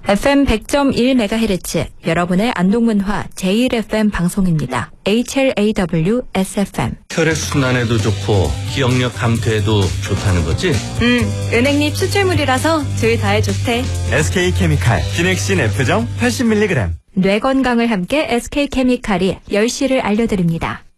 FM 100.1MHz 여러분의 안동문화 제1FM 방송입니다. HLAW-SFM. 혈액순환에도 좋고 기억력 감퇴에도 좋다는 거지? 은행잎 추출물이라서 둘 다에 좋대. SK케미칼 기넥신 F정 80mg. 뇌 건강을 함께 SK케미칼이 10시를 알려드립니다.